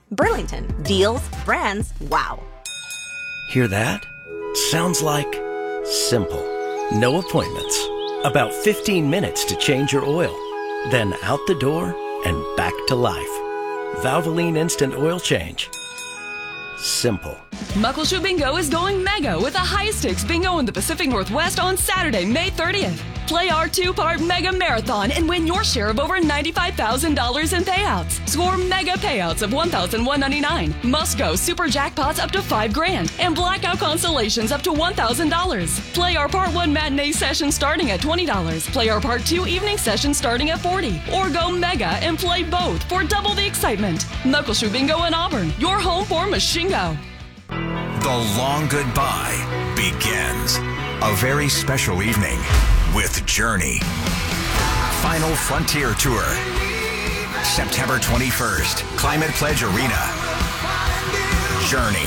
Burlington. Deals, brands, wow. Hear that? Sounds like simple. No appointments. About 15 minutes to change your oil. Then out the door and back to life. Valvoline Instant Oil Change. Simple. Muckleshoot Bingo is going mega with the highest stakes bingo in the Pacific Northwest on Saturday, May 30th. Play our 2-part mega marathon and win your share of over $95,000 in payouts. Score mega payouts of $1,199. Must-go super jackpots up to $5,000 and blackout constellations up to $1,000. Play our Part 1 matinee session starting at $20. Play our Part 2 evening session starting at $40. Or go mega and play both for double the excitement. Muckleshoot Bingo in Auburn, your home for Machingo. The long goodbye begins. A very special evening with Journey. Final Frontier Tour. September 21st, Climate Pledge Arena. Journey.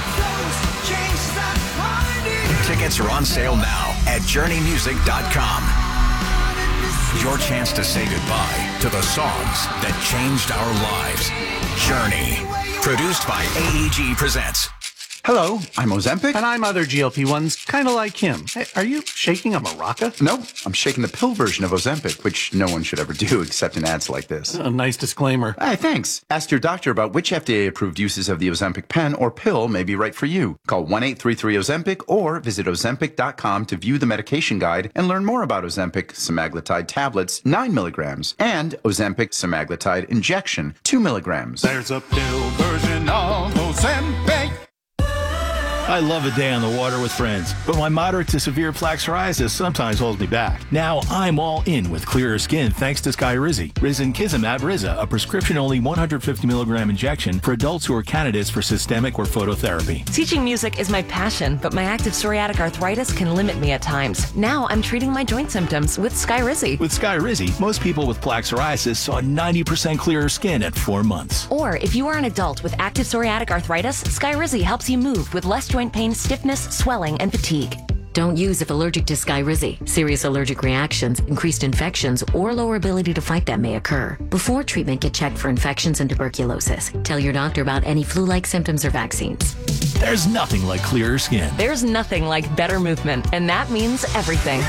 Tickets are on sale now at journeymusic.com. Your chance to say goodbye to the songs that changed our lives. Journey. Produced by AEG Presents. Hello, I'm Ozempic. And I'm other GLP-1s, kind of like him. Hey, are you shaking a maraca? No, I'm shaking the pill version of Ozempic, which no one should ever do except in ads like this. A nice disclaimer. Hey, thanks. Ask your doctor about which FDA-approved uses of the Ozempic pen or pill may be right for you. Call 1-833-OZEMPIC or visit Ozempic.com to view the medication guide and learn more about Ozempic semaglutide tablets, 9 milligrams, and Ozempic semaglutide injection, 2 milligrams. There's a pill version of Ozempic. I love a day on the water with friends, but my moderate to severe plaque psoriasis sometimes holds me back. Now I'm all in with clearer skin thanks to Skyrizi. Risankizumab Riza, a prescription-only 150 milligram injection for adults who are candidates for systemic or phototherapy. Teaching music is my passion, but my active psoriatic arthritis can limit me at times. Now I'm treating my joint symptoms with Skyrizi. With Skyrizi, most people with plaque psoriasis saw 90% clearer skin at 4 months. Or if you are an adult with active psoriatic arthritis, Skyrizi helps you move with less joint pain, stiffness, swelling, and fatigue. Don't use if allergic to Skyrizi. Serious allergic reactions, increased infections, or lower ability to fight them may occur. Before treatment, get checked for infections and tuberculosis. Tell your doctor about any flu-like symptoms or vaccines. There's nothing like clearer skin. There's nothing like better movement, and that means everything.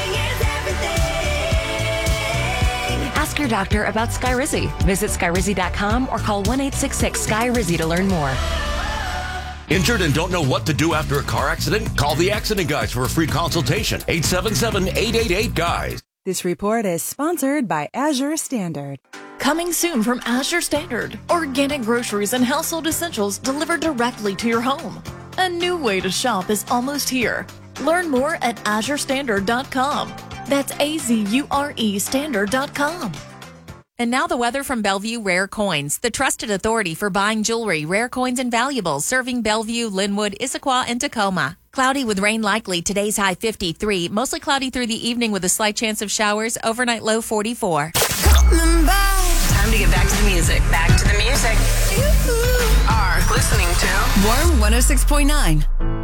Ask your doctor about Skyrizi. Visit Skyrizi.com or call 1-866-SKY-RIZZI to learn more. Injured and don't know what to do after a car accident? Call the Accident Guys for a free consultation. 877-888-GUYS. This report is sponsored by Azure Standard. Coming soon from Azure Standard. Organic groceries and household essentials delivered directly to your home. A new way to shop is almost here. Learn more at azurestandard.com. That's AZURE standard.com. And now the weather from Bellevue Rare Coins, the trusted authority for buying jewelry, rare coins, and valuables, serving Bellevue, Linwood, Issaquah, and Tacoma. Cloudy with rain likely, today's high 53. Mostly cloudy through the evening with a slight chance of showers, overnight low 44. Time to get back to the music. Back to the music. You are listening to Warm 106.9.